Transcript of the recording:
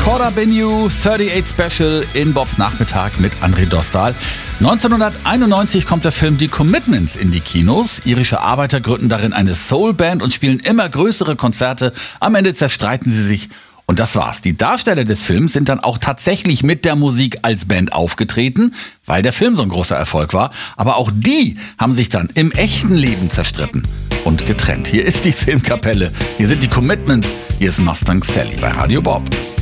Caught Up in You 38 Special in Bobs Nachmittag mit André Dostal. 1991 kommt der Film Die Commitments in die Kinos. Irische Arbeiter gründen darin eine Soulband und spielen immer größere Konzerte. Am Ende zerstreiten sie sich. Und das war's. Die Darsteller des Films sind dann auch tatsächlich mit der Musik als Band aufgetreten, weil der Film so ein großer Erfolg war. Aber auch die haben sich dann im echten Leben zerstritten und getrennt. Hier ist die Filmkapelle. Hier sind die Commitments. Hier ist Mustang Sally bei Radio Bob.